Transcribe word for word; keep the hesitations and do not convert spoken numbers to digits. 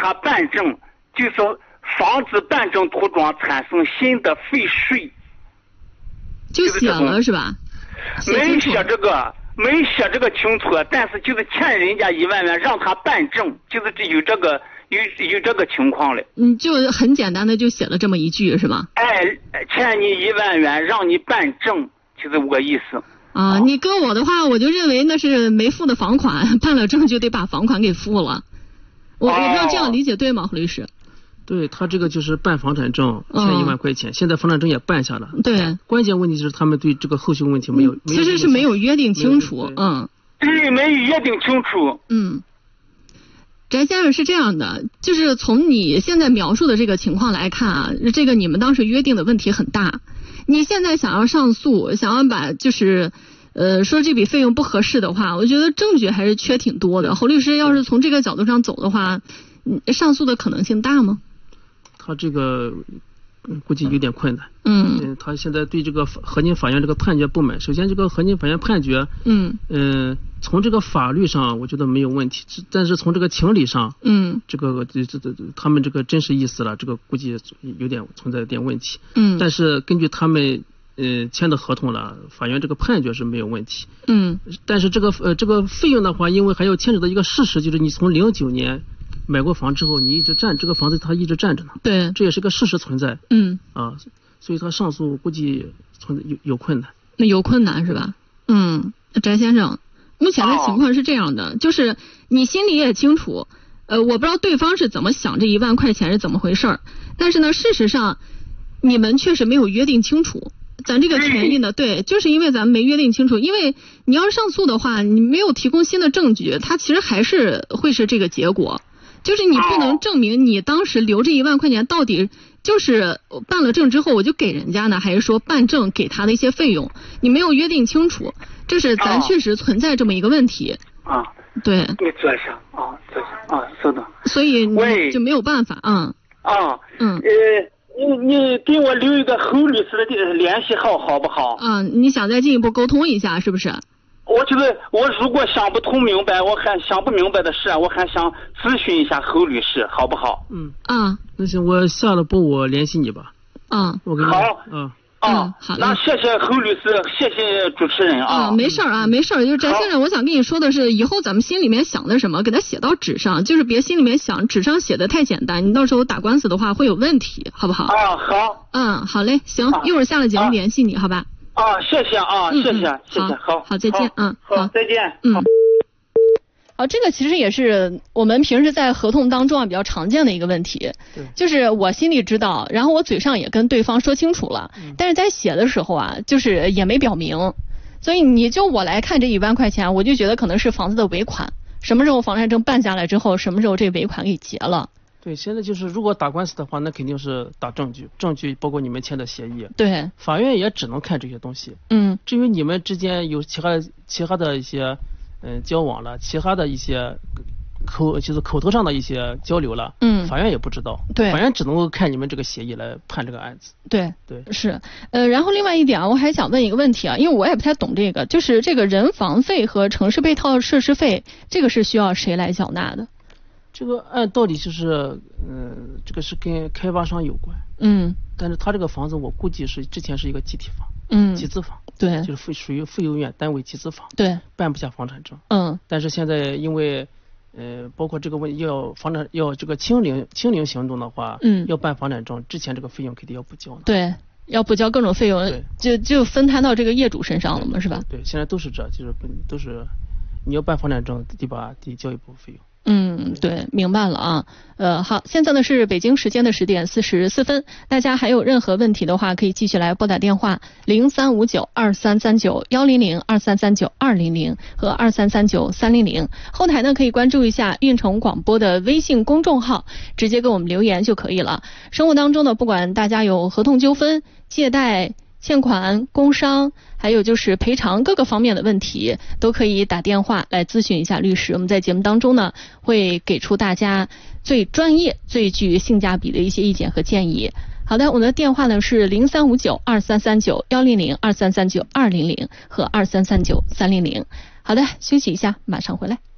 它办证，就是防止办证途中产生新的废税。 就写了是吧？ 没写这个，没写这个清楚，但是就是欠人家一万元让他办证，就是这有这个有有这个情况了。 嗯，就很简单的就写了这么一句是吗？ 哎，欠你一万元让你办证，就是我意思。 啊，你跟我的话，我就认为那是没付的房款，办了证就得把房款给付了。我、哦、我不知道这样理解对吗，胡律师？ 对，他这个就是办房产证欠一万块钱、嗯，现在房产证也办下了。 对， 关键问题是他们对这个后续问题没有， 其实是没有约定清楚。嗯， 对，没有约定清楚。 嗯，翟先生是这样的，就是从你现在描述的这个情况来看啊，这个你们当时约定的问题很大。你现在想要上诉，想要把就是呃说这笔费用不合适的话，我觉得证据还是缺挺多的。侯律师要是从这个角度上走的话，上诉的可能性大吗？ 他这个估计有点困难。 嗯， 嗯，他现在对这个核心法院这个判决不满。首先，这个核心法院判决， 嗯嗯、呃，从这个法律上我觉得没有问题，但是从这个情理上， 嗯， 这个这这这他们这个真实意思了，这个估计有点存在一点问题。 嗯， 但是根据他们呃签的合同了，法院这个判决是没有问题。 嗯， 但是这个呃这个费用的话，因为还要牵扯到一个事实，就是你从零九年。买过房之后，你一直占这个房子，他一直占着呢。 对， 这也是个事实存在。 嗯啊，所以他上诉估计存在有有困难。 那有困难是吧？嗯，翟先生，目前的情况是这样的，哦、就是你心里也清楚，呃，我不知道对方是怎么想这一万块钱是怎么回事儿，但是呢，事实上你们确实没有约定清楚。咱这个权益呢，对，就是因为咱们没约定清楚，因为你要是上诉的话，你没有提供新的证据，它其实还是会是这个结果。就是你不能证明你当时留这一万块钱到底就是办了证之后我就给人家呢，还是说办证给他的一些费用，你没有约定清楚，这是咱确实存在这么一个问题。 啊， 对。 你坐下啊，坐下啊，是的。 所以你就没有办法啊。 啊， 嗯。 呃，你你给我留一个侯律师的联系号好不好？ 啊，你想再进一步沟通一下是不是？ 我觉得我如果想不通明白，我还想不明白的事，我还想咨询一下侯律师，好不好？ 嗯啊， 那行，我下了播我联系你吧。 啊， 我给你。 好。 嗯啊， 好。 那谢谢侯律师，谢谢主持人啊。 啊，没事啊，没事。就是翟先生，我想跟你说的是，以后咱们心里面想的什么，给他写到纸上，就是别心里面想，纸上写的太简单，你到时候打官司的话会有问题，好不好？ 啊，好。 嗯，好嘞，行，一会儿下了节目联系你，好吧？ 啊，谢谢啊，谢谢， 嗯、 谢谢，好， 好，再见，嗯， 好，再见， 嗯。好，这个其实也是我们平时在合同当中啊比较常见的一个问题，就是我心里知道，然后我嘴上也跟对方说清楚了， 嗯、 但是在写的时候啊，就是也没表明，所以你就我来看这一万块钱，我就觉得可能是房子的尾款，什么时候房产证办下来之后，什么时候这尾款给结了。 对，现在就是如果打官司的话，那肯定是打证据，证据包括你们签的协议。 对， 法院也只能看这些东西。 嗯， 至于你们之间有其他其他的一些嗯交往了，其他的一些口就是口头上的一些交流了， 嗯， 法院也不知道。 对， 法院只能够看你们这个协议来判这个案子。 对对是，呃，然后另外一点啊，我还想问一个问题啊，因为我也不太懂这个，就是这个人房费和城市配套设施费，这个是需要谁来缴纳的？ 这个按道理就是，嗯、呃，这个是跟开发商有关， 嗯， 但是他这个房子我估计是之前是一个集体房， 嗯， 集资房， 对， 就是属属于妇幼院单位集资房， 对， 办不下房产证， 嗯， 但是现在因为，呃，包括这个问要房产要这个清零清零行动的话， 嗯， 要办房产证之前这个费用肯定要补交呢， 对，要补交各种费用，就就分摊到这个业主身上了嘛，是吧？ 对，现在都是这，就是都是你要办房产证得把得交一部分费用。 嗯，对，明白了啊。呃，好，现在呢是北京时间的十点四十四分，大家还有任何问题的话，可以继续来拨打电话零三五九二三三九幺零零二三三九二零零和二三三九三零零。后台呢可以关注一下运城广播的微信公众号，直接给我们留言就可以了。生活当中呢，不管大家有合同纠纷、借贷、欠款、工伤，还有就是赔偿各个方面的问题，都可以打电话来咨询一下律师。我们在节目当中呢，会给出大家最专业、最具性价比的一些意见和建议。好的，我们的电话呢是零三五九二三三九幺零零二三三九二零零和二三三九三零零。好的，休息一下，马上回来。